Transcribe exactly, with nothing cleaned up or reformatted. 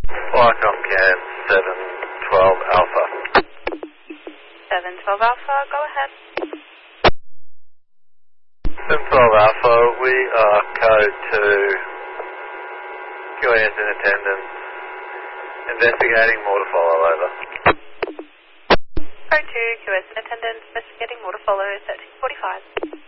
Flycom Cam seven twelve Alpha. seven twelve Alpha, go ahead. seven twelve Alpha, we are code to Q A S in attendance, investigating mortar follow, over. Code two, Q S in attendance, investigating mortar follow, thirteen forty-five.